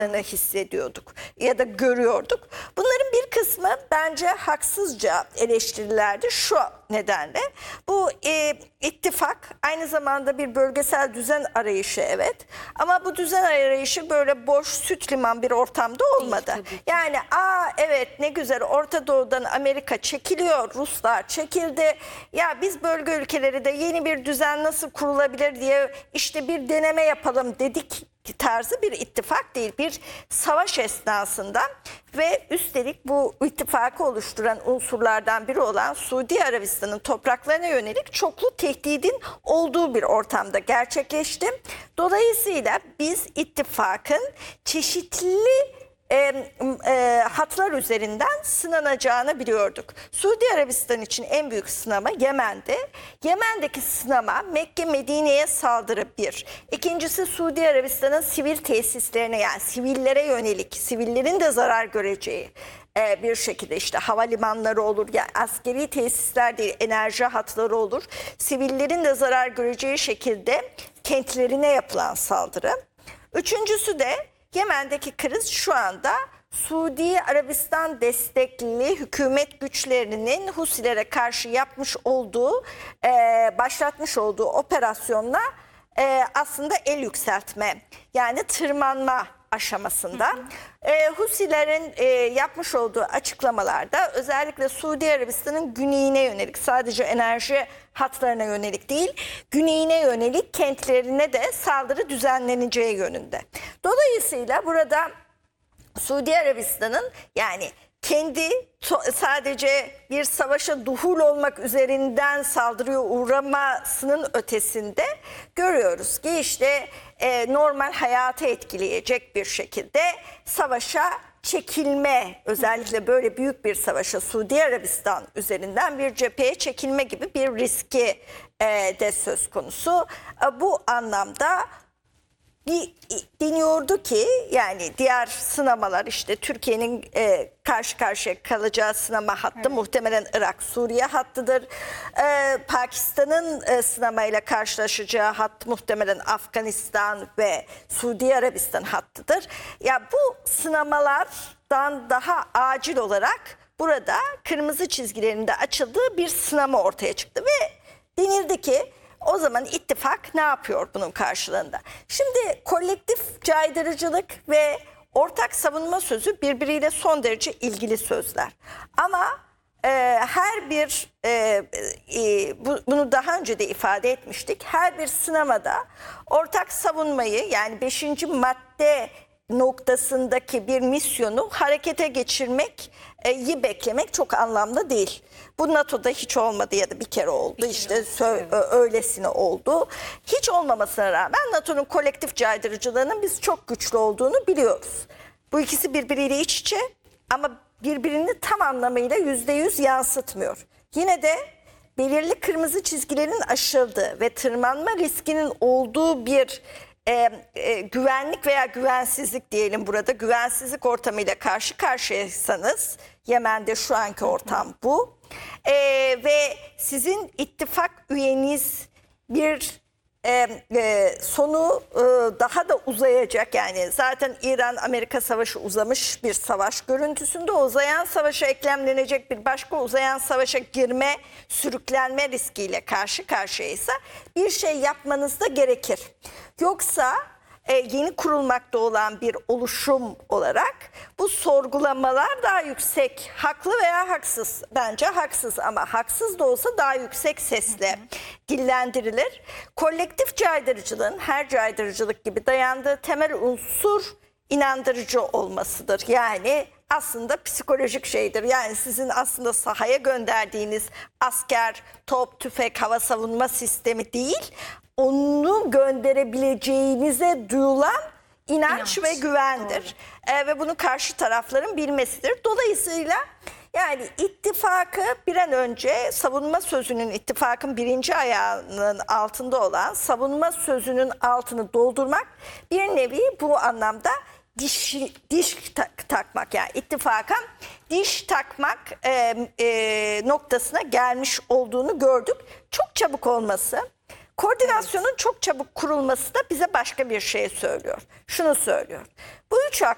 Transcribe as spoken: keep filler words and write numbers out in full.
hissediyorduk ya da görüyorduk. Bunların bir kısmı bence haksızca eleştirilerdi şu nedenle. Bu e, ittifak aynı zamanda bir bölgesel düzen arayışı, evet. Ama bu düzen arayışı böyle boş süt liman bir ortamda olmadı. Değil, yani aa evet ne güzel, Orta Doğu'dan Amerika çekiliyor, Ruslar çekildi. Ya biz bölge ülkeleri de yeni bir düzen nasıl kurulabilir diye işte bir deneme yapalım dedik tarzı bir ittifak değil. Bir savaş esnasında ve üstelik bu ittifakı oluşturan unsurlardan biri olan Suudi Arabistan'ın topraklarına yönelik çoklu tehdidin olduğu bir ortamda gerçekleşti. Dolayısıyla biz ittifakın çeşitli E, e, hatlar üzerinden sınanacağını biliyorduk. Suudi Arabistan için en büyük sınama Yemen'de. Yemen'deki sınama Mekke Medine'ye saldırı bir. İkincisi Suudi Arabistan'ın sivil tesislerine, yani sivillere yönelik, sivillerin de zarar göreceği e, bir şekilde, işte havalimanları olur, yani askeri tesisler değil, enerji hatları olur. Sivillerin de zarar göreceği şekilde kentlerine yapılan saldırı. Üçüncüsü de Yemen'deki kriz şu anda Suudi Arabistan destekli hükümet güçlerinin Husilere karşı yapmış olduğu, e, başlatmış olduğu operasyonla e, aslında el yükseltme, yani tırmanma aşamasında. Hı hı. E, Husilerin e, yapmış olduğu açıklamalarda özellikle Suudi Arabistan'ın güneyine yönelik, sadece enerji hatlarına yönelik değil, güneyine yönelik kentlerine de saldırı düzenleneceği yönünde. Dolayısıyla burada Suudi Arabistan'ın yani kendi sadece bir savaşa duhul olmak üzerinden saldırıya uğramasının ötesinde görüyoruz ki işte e, normal hayatı etkileyecek bir şekilde savaşa çekilme, özellikle böyle büyük bir savaşa Suudi Arabistan üzerinden bir cepheye çekilme gibi bir riski e, de söz konusu. E, bu anlamda bir deniyordu ki, yani diğer sınamalar, işte Türkiye'nin e, karşı karşıya kalacağı sınama hattı evet, muhtemelen Irak-Suriye hattıdır. E, Pakistan'ın e, sınamayla karşılaşacağı hat muhtemelen Afganistan ve Suudi Arabistan hattıdır. Ya bu sınamalardan daha acil olarak burada kırmızı çizgilerinde açıldığı bir sınama ortaya çıktı ve denildi ki o zaman ittifak ne yapıyor bunun karşılığında? Şimdi kolektif caydırıcılık ve ortak savunma sözü birbiriyle son derece ilgili sözler. Ama e, her bir, e, e, bu, bunu daha önce de ifade etmiştik, her bir sınamada ortak savunmayı, yani beşinci madde noktasındaki bir misyonu harekete geçirmek iyi beklemek çok anlamlı değil. Bu NATO'da hiç olmadı ya da bir kere oldu, bir işte kere. öylesine oldu. Hiç olmamasına rağmen NATO'nun kolektif caydırıcılığının biz çok güçlü olduğunu biliyoruz. Bu ikisi birbiriyle iç içe ama birbirini tam anlamıyla yüzde yüz yansıtmıyor. Yine de belirli kırmızı çizgilerin aşıldığı ve tırmanma riskinin olduğu bir E, e, güvenlik veya güvensizlik diyelim, burada güvensizlik ortamıyla karşı karşıyaysanız, Yemen'de şu anki ortam bu e, ve sizin ittifak üyeniz bir e, e, sonu e, daha da uzayacak, yani zaten İran-Amerika savaşı uzamış bir savaş görüntüsünde, uzayan savaşa eklemlenecek bir başka uzayan savaşa girme, sürüklenme riskiyle karşı karşıyaysa bir şey yapmanız da gerekir. Yoksa e, yeni kurulmakta olan bir oluşum olarak bu sorgulamalar daha yüksek, haklı veya haksız, bence haksız ama haksız da olsa daha yüksek sesle dillendirilir. Kolektif caydırıcılığın her caydırıcılık gibi dayandığı temel unsur inandırıcı olmasıdır. Yani aslında psikolojik şeydir. Yani sizin aslında sahaya gönderdiğiniz asker, top, tüfek, hava savunma sistemi değil, onu gönderebileceğinize duyulan inanç, inanç. ve güvendir. E, ve bunu karşı tarafların bilmesidir. Dolayısıyla yani ittifakı bir an önce, savunma sözünün, ittifakın birinci ayağının altında olan savunma sözünün altını doldurmak, bir nevi bu anlamda diş, diş tak, takmak, yani ittifaka diş takmak e, e, noktasına gelmiş olduğunu gördük. Çok çabuk olması, koordinasyonun evet. çok çabuk kurulması da bize başka bir şey söylüyor. Şunu söylüyor. Bu üç